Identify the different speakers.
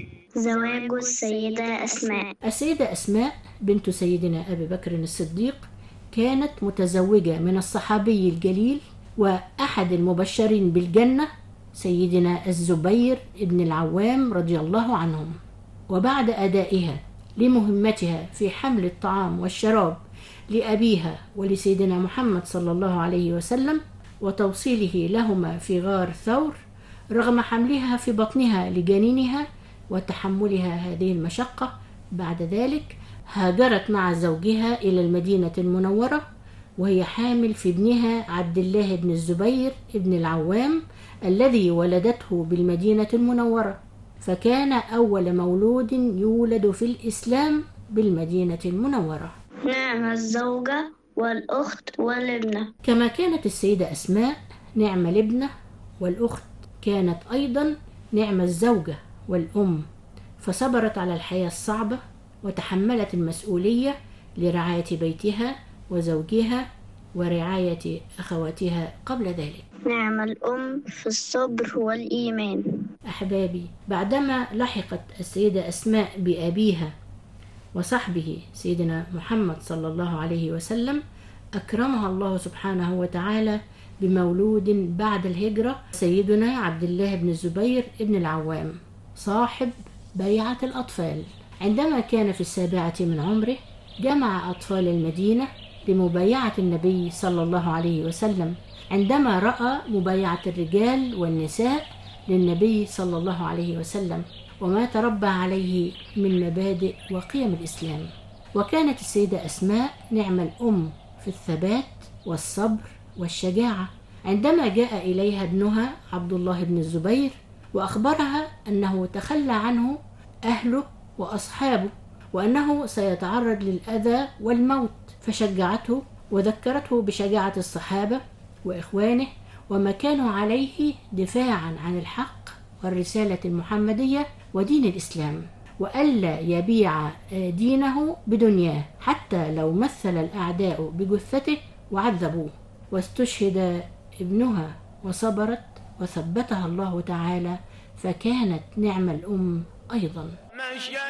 Speaker 1: زواج السيدة أسماء.
Speaker 2: السيدة أسماء بنت سيدنا أبي بكر الصديق كانت متزوجة من الصحابي الجليل وأحد المبشرين بالجنة سيدنا الزبير بن العوام رضي الله عنهم. وبعد أدائها لمهمتها في حمل الطعام والشراب لأبيها ولسيدنا محمد صلى الله عليه وسلم وتوصيله لهما في غار ثور، رغم حملها في بطنها لجنينها وتحملها هذه المشقة، بعد ذلك هاجرت مع زوجها إلى المدينة المنورة وهي حامل في ابنها عبد الله بن الزبير بن العوام الذي ولدته بالمدينة المنورة، فكان أول مولود يولد في الإسلام بالمدينة المنورة.
Speaker 1: نعم الزوجة والأخت والابنة.
Speaker 2: كما كانت السيدة أسماء نعم الابنة والأخت، كانت أيضا نعم الزوجة والأم، فصبرت على الحياة الصعبة وتحملت المسؤولية لرعاية بيتها وزوجها ورعاية أخواتها قبل ذلك.
Speaker 1: نعم الأم في الصبر والإيمان.
Speaker 2: أحبابي، بعدما لحقت السيدة أسماء بأبيها وصحبه سيدنا محمد صلى الله عليه وسلم، أكرمها الله سبحانه وتعالى بمولود بعد الهجرة، سيدنا عبد الله بن الزبير بن العوام صاحب بيعة الأطفال. عندما كان في 7 من عمره جمع أطفال المدينة لمبايعة النبي صلى الله عليه وسلم، عندما رأى مبايعة الرجال والنساء للنبي صلى الله عليه وسلم وما تربى عليه من مبادئ وقيم الإسلام. وكانت السيدة أسماء نعم الأم في الثبات والصبر والشجاعة، عندما جاء إليها ابنها عبد الله بن الزبير وأخبرها أنه تخلى عنه أهله وأصحابه وأنه سيتعرض للأذى والموت، فشجعته وذكرته بشجاعة الصحابة وإخوانه وما كانوا عليه دفاعا عن الحق والرسالة المحمدية ودين الإسلام، وألا يبيع دينه بدنياه حتى لو مثل الأعداء بجثته وعذبوه. واستشهد ابنها وصبرت وثبتها الله تعالى، فكانت نعم الأم أيضا.